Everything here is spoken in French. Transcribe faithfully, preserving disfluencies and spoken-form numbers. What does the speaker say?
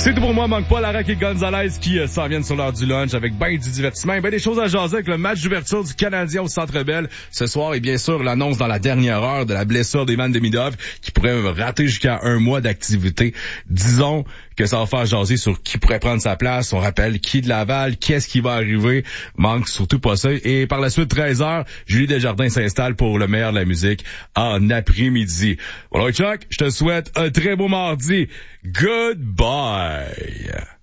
C'est tout pour moi, manque pas Lara et Gonzalez qui euh, s'en viennent sur l'heure du lunch avec ben du divertissement, ben des choses à jaser avec le match d'ouverture du Canadien au Centre Bell ce soir et bien sûr l'annonce dans la dernière heure de la blessure d'Ivan Demidov qui pourrait rater jusqu'à un mois d'activité. Disons que ça va faire jaser sur qui pourrait prendre sa place. On rappelle qui de Laval, qu'est-ce qui va arriver. Manque surtout pas ça. Et par la suite, treize heures, Julie Desjardins s'installe pour le meilleur de la musique en après-midi. Voilà, Chuck, je te souhaite un très beau mardi. Goodbye.